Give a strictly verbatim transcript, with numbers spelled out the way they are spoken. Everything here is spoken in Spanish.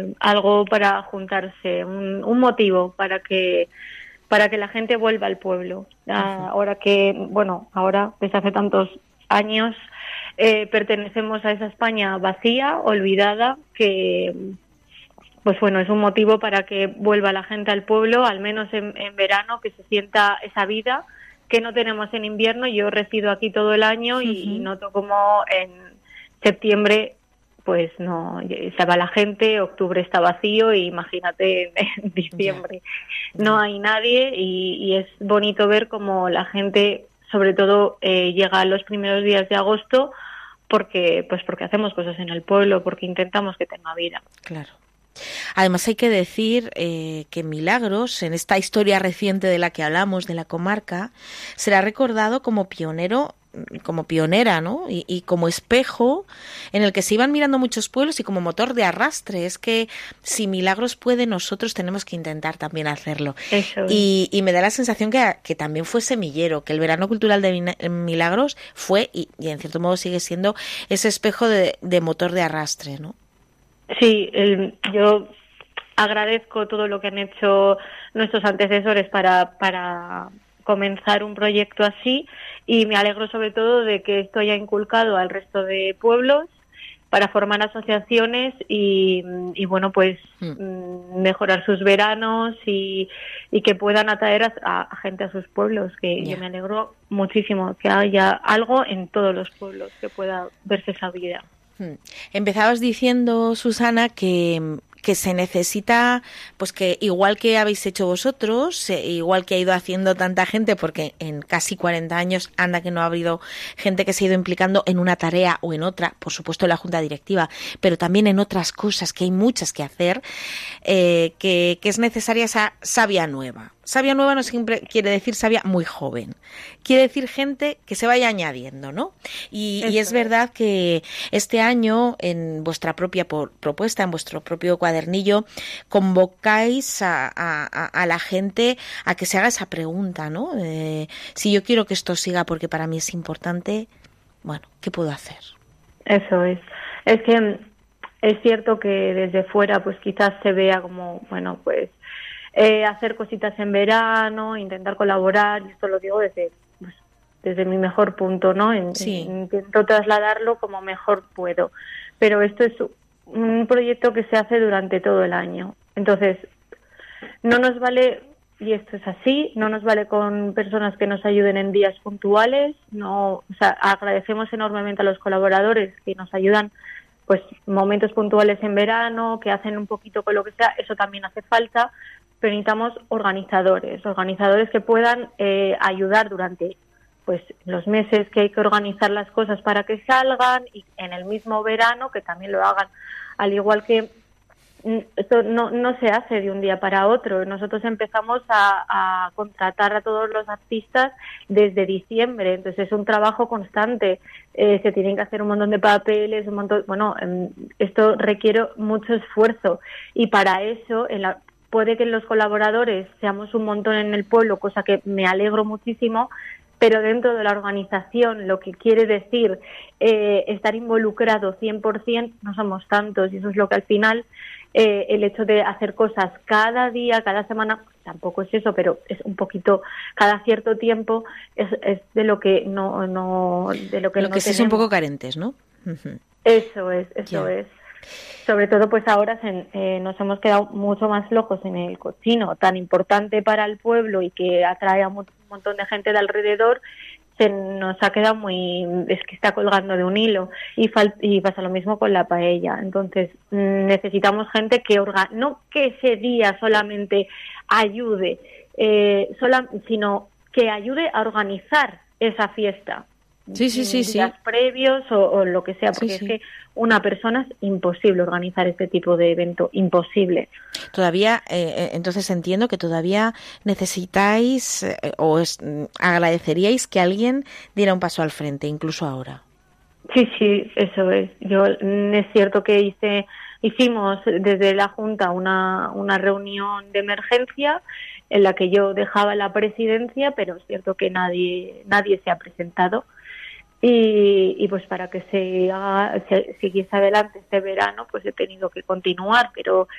algo para juntarse, un, un motivo para que para que la gente vuelva al pueblo. Uh-huh. Ahora que, bueno, ahora desde hace tantos años eh, pertenecemos a esa España vacía, olvidada, que pues bueno, es un motivo para que vuelva la gente al pueblo, al menos en, en verano, que se sienta esa vida que no tenemos en invierno. Yo resido aquí todo el año uh-huh. y, y noto como en septiembre pues no, se va la gente, octubre está vacío y imagínate en, en diciembre. Yeah. No hay nadie y, y es bonito ver cómo la gente, sobre todo, eh, llega los primeros días de agosto porque pues porque hacemos cosas en el pueblo, porque intentamos que tenga vida. Claro. Además hay que decir eh, que Milagros, en esta historia reciente de la que hablamos, de la comarca, será recordado como pionero, como pionera, ¿no? Y, y como espejo en el que se iban mirando muchos pueblos y como motor de arrastre. Es que si Milagros puede, nosotros tenemos que intentar también hacerlo. Eso es. Y, y me da la sensación que, que también fue semillero, que el verano cultural de Milagros fue, y, y en cierto modo sigue siendo, ese espejo de, de motor de arrastre, ¿no? Sí, el, yo agradezco todo lo que han hecho nuestros antecesores para, para comenzar un proyecto así y me alegro sobre todo de que esto haya inculcado al resto de pueblos para formar asociaciones y, y bueno, pues mm. mejorar sus veranos y, y que puedan atraer a, a gente a sus pueblos, que yeah. yo me alegro muchísimo que haya algo en todos los pueblos que pueda verse esa vida. Empezabas diciendo, Susana, que, que se necesita, pues que igual que habéis hecho vosotros, eh, igual que ha ido haciendo tanta gente, porque en casi cuarenta años anda que no ha habido gente que se ha ido implicando en una tarea o en otra, por supuesto en la junta directiva, pero también en otras cosas, que hay muchas que hacer, eh, que, que es necesaria esa savia nueva. Savia nueva no siempre quiere decir savia muy joven, quiere decir gente que se vaya añadiendo, ¿no? Y, y es verdad que este año, en vuestra propia por, propuesta, en vuestro propio cuadernillo, convocáis a, a, a la gente a que se haga esa pregunta, ¿no? Eh, si yo quiero que esto siga porque para mí es importante, bueno, ¿qué puedo hacer? Eso es. Es que es cierto que desde fuera pues quizás se vea como, bueno, pues Eh, hacer cositas en verano, intentar colaborar, y esto lo digo desde pues, desde mi mejor punto, ¿no? En, sí. en, intento trasladarlo como mejor puedo, pero esto es un proyecto que se hace durante todo el año, entonces no nos vale, y esto es así, no nos vale con personas que nos ayuden en días puntuales, no, o sea, agradecemos enormemente a los colaboradores que nos ayudan pues momentos puntuales en verano, que hacen un poquito con lo que sea, eso también hace falta, pero necesitamos organizadores, organizadores que puedan eh, ayudar durante pues los meses que hay que organizar las cosas para que salgan y en el mismo verano que también lo hagan, al igual que esto no, no se hace de un día para otro. Nosotros empezamos a, a contratar a todos los artistas desde diciembre, entonces es un trabajo constante, eh, se tienen que hacer un montón de papeles, un montón, bueno, eh, esto requiere mucho esfuerzo y para eso en la puede que los colaboradores seamos un montón en el pueblo, cosa que me alegro muchísimo, pero dentro de la organización, lo que quiere decir eh, estar involucrado cien por ciento, no somos tantos, y eso es lo que al final, eh, el hecho de hacer cosas cada día, cada semana, tampoco es eso, pero es un poquito cada cierto tiempo, es, es de lo que no, no de lo que lo no que sí es un poco carentes, ¿no? Uh-huh. Eso es, eso yeah. es. Sobre todo, pues ahora se, eh, nos hemos quedado mucho más flojos en el cochino, tan importante para el pueblo y que atrae a un montón de gente de alrededor, se nos ha quedado muy, es que está colgando de un hilo y, fal, y pasa lo mismo con la paella. Entonces necesitamos gente que orga, no que ese día solamente ayude, eh, sola, sino que ayude a organizar esa fiesta. Sí, sí, sí, días sí. previos o, o lo que sea, porque sí, sí. es que una persona es imposible organizar este tipo de evento, imposible. Todavía, eh, entonces entiendo que todavía necesitáis eh, o es, agradeceríais que alguien diera un paso al frente, incluso ahora. Sí, sí, eso es. Yo es cierto que hice, hicimos desde la Junta una, una reunión de emergencia en la que yo dejaba la presidencia, pero es cierto que nadie, nadie se ha presentado. Y, y pues para que se haga, se siguiese adelante este verano, pues he tenido que continuar, pero